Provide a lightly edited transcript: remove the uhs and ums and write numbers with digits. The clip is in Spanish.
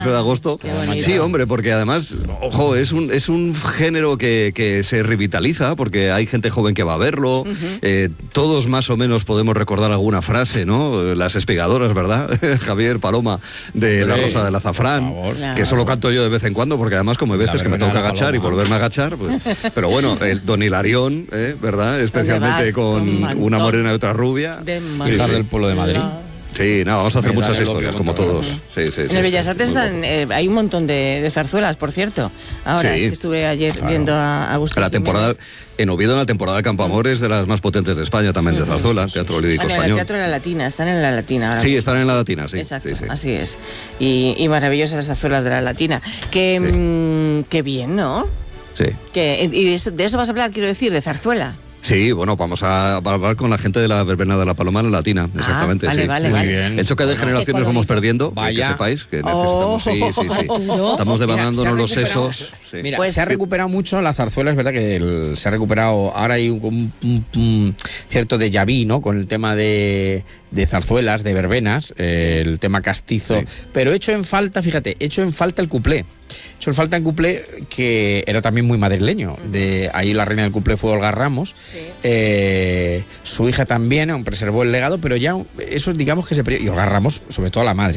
de agosto. Sí, hombre, porque además, ojo, es un género que se revitaliza, porque hay gente joven que va a verlo. Todos más o menos podemos recordar alguna frase, ¿no? Las espigadoras, ¿verdad? Javier Paloma, de La Rosa del Azafrán, que solo canto yo de vez en cuando, porque además como hay veces que me tengo que agachar y volverme a agachar, pues, pero bueno, el Don Hilarión, ¿verdad? Especialmente con Una morena y otra rubia. Sí, del pueblo de Madrid. Sí, no, vamos a hacer muchas historias, como todos. Sí, en el Bellas Artes hay un montón de zarzuelas, por cierto. Ahora, es que estuve ayer viendo a Agustín. La temporada, en Oviedo, la temporada de Campo Amor es de las más potentes de España, también de zarzuela, teatro lírico español. El teatro de la Latina, están en la Latina. Ahora sí, están en la Latina, sí. Exacto, sí. Así es. Y maravillosas las zarzuelas de la Latina. Qué bien, ¿no? Sí. Y de eso vas a hablar, quiero decir, de zarzuela. Sí, bueno, vamos a hablar con la gente de la verbena de la Paloma en la Latina, exactamente. Vale. El choque de generaciones vamos perdiendo, que sepáis que necesitamos. Sí. Estamos devanándonos los sesos. Sí. Mira, se ha recuperado mucho la zarzuela, es verdad que se ha recuperado. Ahora hay un cierto déjà vu, ¿no? Con el tema de zarzuelas, de verbenas, el tema castizo. Sí. Pero hecho en falta el cuplé. Hecho en falta el cuplé, que era también muy madrileño. Ahí la reina del cuplé fue Olga Ramos. Sí. Su hija también aún preservó el legado, pero ya eso digamos que se perdió. Y Olga Ramos, sobre todo la madre.